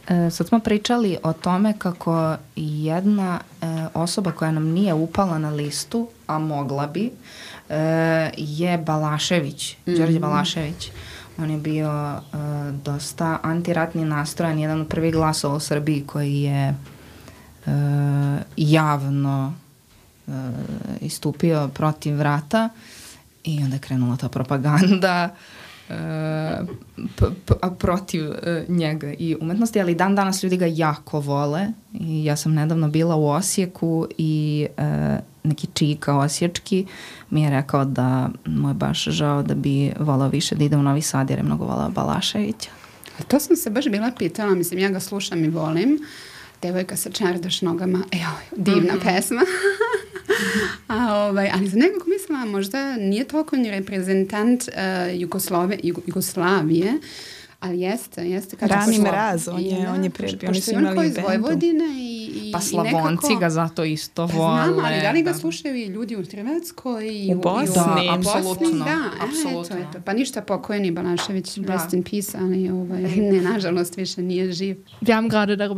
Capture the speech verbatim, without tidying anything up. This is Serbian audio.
E, sad smo pričali o tome kako jedna e, osoba koja nam nije upala na listu, a mogla bi, e, je Balašević, mm-hmm. Đorđe Balašević. On je bio e, dosta antiratni nastrojan, jedan od prvih glasova u Srbiji koji je e, javno e, istupio protiv rata i onda je krenula ta propaganda p- p- protiv uh, njega i umetnosti, ali dan danas ljudi ga jako vole i ja sam nedavno bila u Osijeku i uh, neki čika osječki mi je rekao da mu je baš žao da bi volao više da ide u Novi Sad jer je mnogo volao Balaševića. A to sam se baš bila pitala, mislim ja ga slušam i volim. Devojka sa čardaš nogama, evo, divna mm-hmm. pesma. A, ovaj, ali za nekog mislila možda nije toliko ni reprezentant uh, Jugoslove, Jug, Jugoslavije, ali jeste, jeste. Rani Mraz, on je, on je prebio. Pošto je on koji iz Vojvodine i, i pa Slavonci nekako, ga zato isto pa vole. Znam, ali da li ga slušaju i ljudi u Hrvatskoj i u Bosni? Da, apsolutno. Da, apsolutno. Eto, eto. Pa ništa pokojeni Balašević, rest in peace, ali ovaj, ne, nažalost više nije živ. Wir haben gerade darüber